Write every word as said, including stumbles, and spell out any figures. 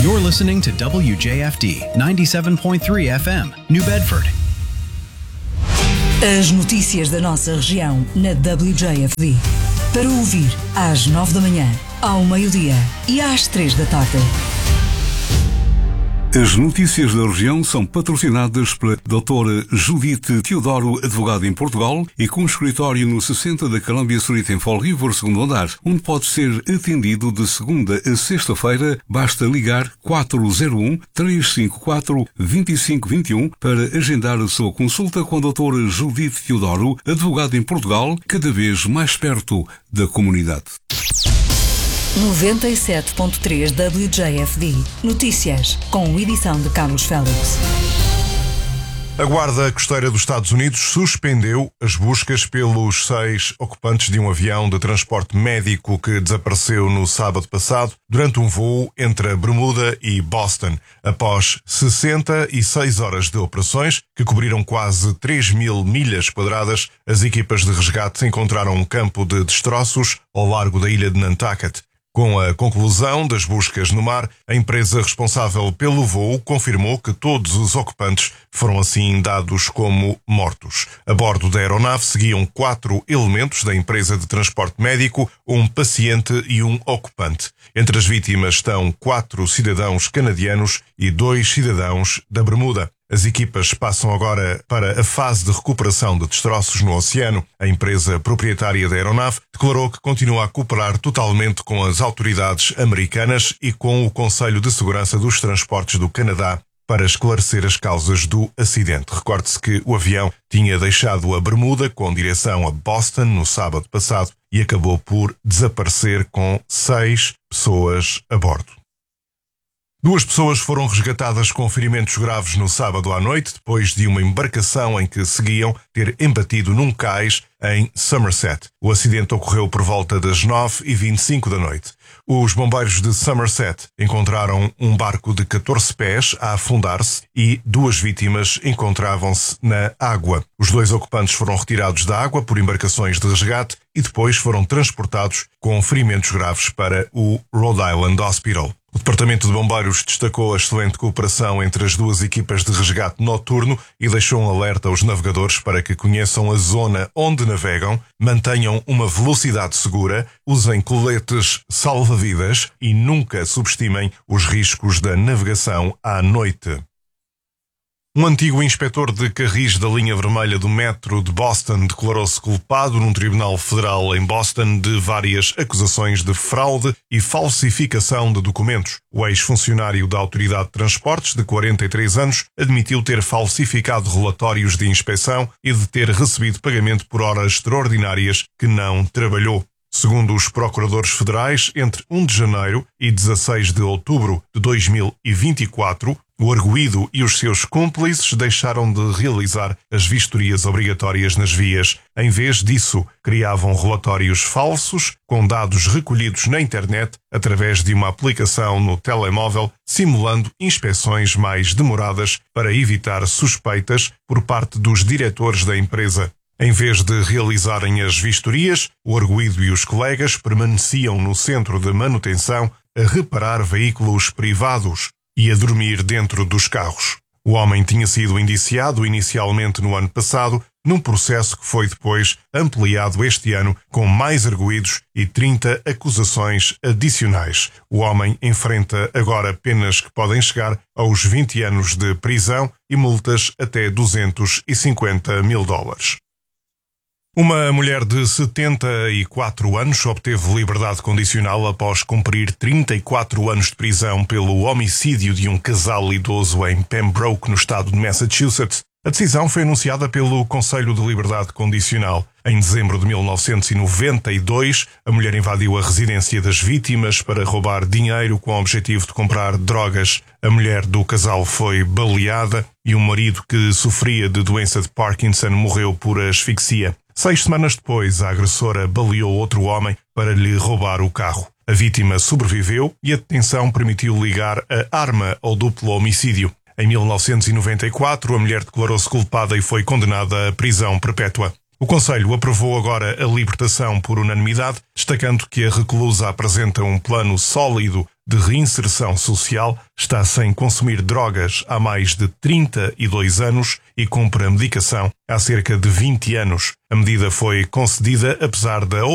You're listening to W J F D ninety-seven point three F M, New Bedford. As notícias da nossa região na W J F D. Para ouvir às nove da manhã, ao meio-dia e às três da tarde. As notícias da região são patrocinadas pela doutora Judite Teodoro, advogada em Portugal e com escritório no sessenta da Columbia Street em Fall River, segundo andar, onde pode ser atendido de segunda a sexta-feira. Basta ligar quatro zero um, três cinco quatro, dois cinco dois um para agendar a sua consulta com a doutora Judite Teodoro, advogada em Portugal, cada vez mais perto da comunidade. noventa e sete ponto três W J F D. Notícias, com edição de Carlos Félix. A Guarda Costeira dos Estados Unidos suspendeu as buscas pelos seis ocupantes de um avião de transporte médico que desapareceu no sábado passado durante um voo entre a Bermuda e Boston. Após sessenta e seis horas de operações, que cobriram quase três mil milhas quadradas, as equipas de resgate encontraram um campo de destroços ao largo da ilha de Nantucket. Com a conclusão das buscas no mar, a empresa responsável pelo voo confirmou que todos os ocupantes foram assim dados como mortos. A bordo da aeronave seguiam quatro elementos da empresa de transporte médico, um paciente e um ocupante. Entre as vítimas estão quatro cidadãos canadianos e dois cidadãos da Bermuda. As equipas passam agora para a fase de recuperação de destroços no oceano. A empresa proprietária da aeronave declarou que continua a cooperar totalmente com as autoridades americanas e com o Conselho de Segurança dos Transportes do Canadá para esclarecer as causas do acidente. Recorde-se que o avião tinha deixado a Bermuda com direção a Boston no sábado passado e acabou por desaparecer com seis pessoas a bordo. Duas pessoas foram resgatadas com ferimentos graves no sábado à noite, depois de uma embarcação em que seguiam ter embatido num cais em Somerset. O acidente ocorreu por volta das nove e vinte e cinco da noite. Os bombeiros de Somerset encontraram um barco de catorze pés a afundar-se e duas vítimas encontravam-se na água. Os dois ocupantes foram retirados da água por embarcações de resgate e depois foram transportados com ferimentos graves para o Rhode Island Hospital. O Departamento de Bombeiros destacou a excelente cooperação entre as duas equipas de resgate noturno e deixou um alerta aos navegadores para que conheçam a zona onde navegam, mantenham uma velocidade segura, usem coletes salva-vidas e nunca subestimem os riscos da navegação à noite. Um antigo inspetor de carris da linha vermelha do metro de Boston declarou-se culpado num tribunal federal em Boston de várias acusações de fraude e falsificação de documentos. O ex-funcionário da Autoridade de Transportes, de quarenta e três anos, admitiu ter falsificado relatórios de inspeção e de ter recebido pagamento por horas extraordinárias que não trabalhou. Segundo os procuradores federais, entre um de janeiro e dezasseis de outubro de dois mil e vinte e quatro, o arguido e os seus cúmplices deixaram de realizar as vistorias obrigatórias nas vias. Em vez disso, criavam relatórios falsos com dados recolhidos na internet através de uma aplicação no telemóvel, simulando inspeções mais demoradas para evitar suspeitas por parte dos diretores da empresa. Em vez de realizarem as vistorias, o arguido e os colegas permaneciam no centro de manutenção a reparar veículos privados e a dormir dentro dos carros. O homem tinha sido indiciado inicialmente no ano passado, num processo que foi depois ampliado este ano com mais arguidos e trinta acusações adicionais. O homem enfrenta agora penas que podem chegar aos vinte anos de prisão e multas até duzentos e cinquenta mil dólares. Uma mulher de setenta e quatro anos obteve liberdade condicional após cumprir trinta e quatro anos de prisão pelo homicídio de um casal idoso em Pembroke, no estado de Massachusetts. A decisão foi anunciada pelo Conselho de Liberdade Condicional. Em dezembro de mil novecentos e noventa e dois, a mulher invadiu a residência das vítimas para roubar dinheiro com o objetivo de comprar drogas. A mulher do casal foi baleada e o marido, que sofria de doença de Parkinson, morreu por asfixia. Seis semanas depois, a agressora baleou outro homem para lhe roubar o carro. A vítima sobreviveu e a detenção permitiu ligar a arma ao duplo homicídio. Em mil novecentos e noventa e quatro, a mulher declarou-se culpada e foi condenada à prisão perpétua. O Conselho aprovou agora a libertação por unanimidade, destacando que a reclusa apresenta um plano sólido de reinserção social, está sem consumir drogas há mais de trinta e dois anos e cumpre a medicação há cerca de vinte anos. A medida foi concedida apesar da